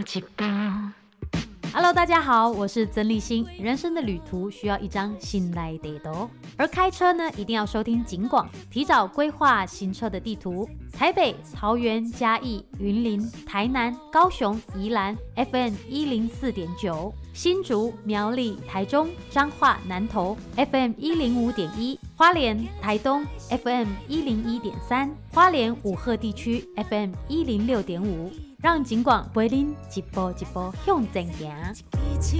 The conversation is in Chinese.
一步。 Hello， 大家好，我是曾立新。人生的旅途需要一张新来地图，而开车呢，一定要收听警广，提早规划行车的地图。台北、桃园、嘉义、云林、台南、高雄、宜兰 FM 104.9，新竹、苗栗、台中、彰化、南投 FM 105.1，花莲、台东 FM 101.3，花莲五鹤地区 FM 106.5。让警广陪您一步一步向前行。